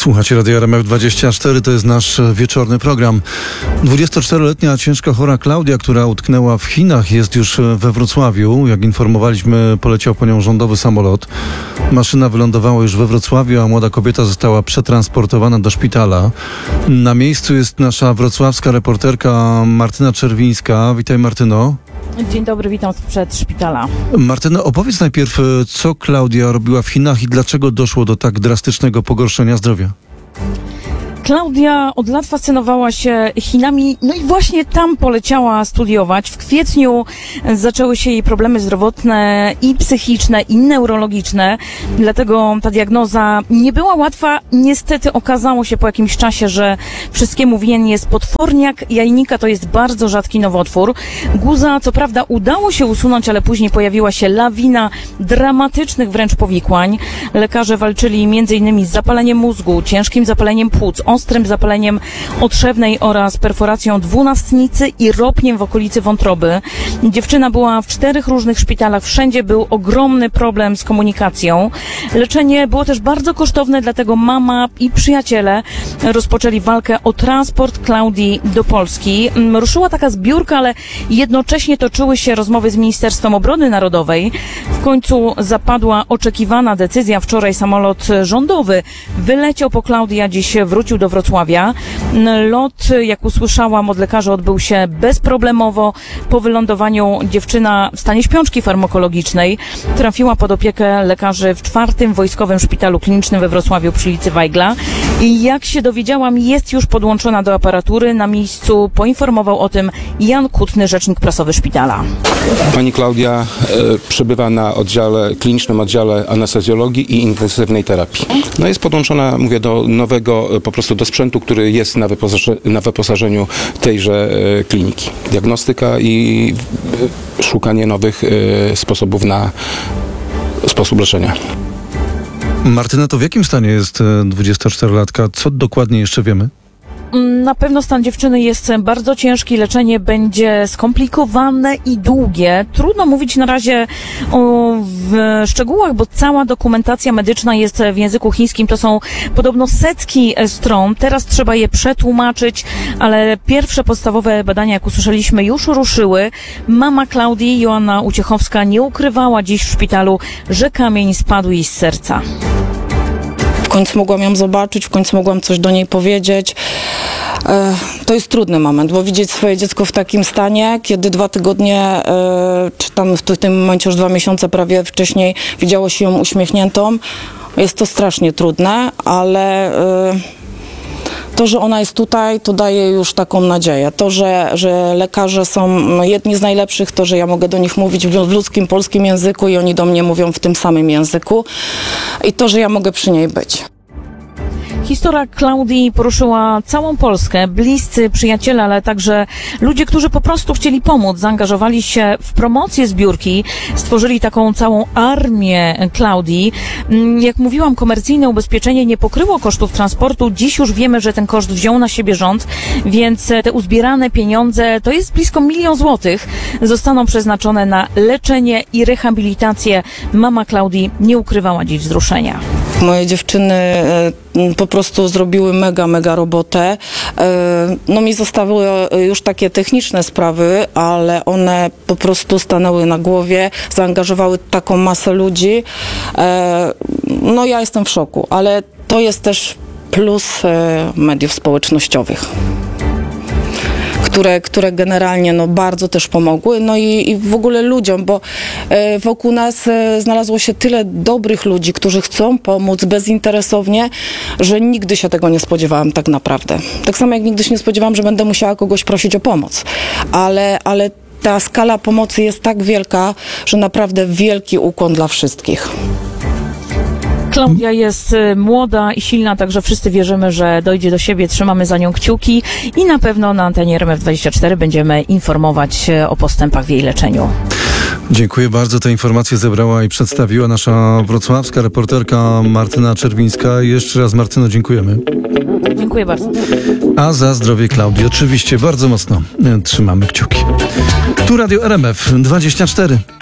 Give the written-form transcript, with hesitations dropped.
Słuchacie Radio RMF24, to jest nasz wieczorny program. 24-letnia ciężko chora Klaudia, która utknęła w Chinach, jest już we Wrocławiu. Jak informowaliśmy, poleciał po nią rządowy samolot. Maszyna wylądowała już we Wrocławiu, a młoda kobieta została przetransportowana do szpitala. Na miejscu jest nasza wrocławska reporterka Martyna Czerwińska. Witaj, Martyno. Dzień dobry, witam sprzed szpitala. Martyno, opowiedz najpierw, co Klaudia robiła w Chinach i dlaczego doszło do tak drastycznego pogorszenia zdrowia? Klaudia od lat fascynowała się Chinami, no i właśnie tam poleciała studiować. W kwietniu zaczęły się jej problemy zdrowotne i psychiczne, i neurologiczne, dlatego ta diagnoza nie była łatwa. Niestety okazało się po jakimś czasie, że wszystkiemu winien jest potworniak jajnika, to jest bardzo rzadki nowotwór. Guza co prawda udało się usunąć, ale później pojawiła się lawina dramatycznych wręcz powikłań. Lekarze walczyli m.in. z zapaleniem mózgu, ciężkim zapaleniem płuc, ostrym zapaleniem otrzewnej oraz perforacją dwunastnicy i ropniem w okolicy wątroby. Dziewczyna była w 4 różnych szpitalach, wszędzie był ogromny problem z komunikacją. Leczenie było też bardzo kosztowne, dlatego mama i przyjaciele rozpoczęli walkę o transport Klaudii do Polski. Ruszyła taka zbiórka, ale jednocześnie toczyły się rozmowy z Ministerstwem Obrony Narodowej. W końcu zapadła oczekiwana decyzja. Wczoraj samolot rządowy wyleciał po Klaudii, a dziś wrócił do Wrocławia. Lot, jak usłyszałam od lekarzy, odbył się bezproblemowo. Po wylądowaniu dziewczyna w stanie śpiączki farmakologicznej trafiła pod opiekę lekarzy w 4. Wojskowym Szpitalu Klinicznym we Wrocławiu przy ulicy Weigla. I jak się dowiedziałam, jest już podłączona do aparatury. Na miejscu poinformował o tym Jan Kutny, rzecznik prasowy szpitala. Pani Klaudia przebywa na klinicznym oddziale anestezjologii i intensywnej terapii. No jest podłączona, mówię, do nowego, po prostu do sprzętu, który jest na wyposażeniu tejże kliniki. Diagnostyka i szukanie nowych sposobów na sposób leczenia. Martyna, to w jakim stanie jest 24-latka? Co dokładnie jeszcze wiemy? Na pewno stan dziewczyny jest bardzo ciężki, leczenie będzie skomplikowane i długie. Trudno mówić na razie w szczegółach, bo cała dokumentacja medyczna jest w języku chińskim. To są podobno setki stron. Teraz trzeba je przetłumaczyć, ale pierwsze podstawowe badania, jak usłyszeliśmy, już ruszyły. Mama Klaudii, Joanna Uciechowska, nie ukrywała dziś w szpitalu, że kamień spadł jej z serca. W końcu mogłam ją zobaczyć, w końcu mogłam coś do niej powiedzieć. To jest trudny moment, bo widzieć swoje dziecko w takim stanie, kiedy 2 tygodnie, czy tam w tym momencie już 2 miesiące prawie wcześniej widziało się ją uśmiechniętą, jest to strasznie trudne, ale to, że ona jest tutaj, to daje już taką nadzieję. To, że lekarze są jedni z najlepszych, to, że ja mogę do nich mówić w ludzkim polskim języku i oni do mnie mówią w tym samym języku i to, że ja mogę przy niej być. Historia Klaudii poruszyła całą Polskę. Bliscy, przyjaciele, ale także ludzie, którzy po prostu chcieli pomóc, zaangażowali się w promocję zbiórki, stworzyli taką całą armię Klaudii. Jak mówiłam, komercyjne ubezpieczenie nie pokryło kosztów transportu. Dziś już wiemy, że ten koszt wziął na siebie rząd, więc te uzbierane pieniądze, to jest blisko 1 000 000 złotych, zostaną przeznaczone na leczenie i rehabilitację. Mama Klaudii nie ukrywała dziś wzruszenia. Moje dziewczyny po prostu zrobiły mega robotę. No mi zostały już takie techniczne sprawy, ale one po prostu stanęły na głowie, zaangażowały taką masę ludzi. No ja jestem w szoku, ale to jest też plus mediów społecznościowych, które generalnie bardzo też pomogły, no i w ogóle ludziom, bo wokół nas znalazło się tyle dobrych ludzi, którzy chcą pomóc bezinteresownie, że nigdy się tego nie spodziewałam tak naprawdę. Tak samo jak nigdy się nie spodziewałam, że będę musiała kogoś prosić o pomoc, ale ta skala pomocy jest tak wielka, że naprawdę wielki ukłon dla wszystkich. Klaudia jest młoda i silna, także wszyscy wierzymy, że dojdzie do siebie, trzymamy za nią kciuki i na pewno na antenie RMF24 będziemy informować o postępach w jej leczeniu. Dziękuję bardzo. Te informacje zebrała i przedstawiła nasza wrocławska reporterka Martyna Czerwińska. Jeszcze raz, Martyno, dziękujemy. Dziękuję bardzo. A za zdrowie Klaudii oczywiście bardzo mocno trzymamy kciuki. Tu Radio RMF24.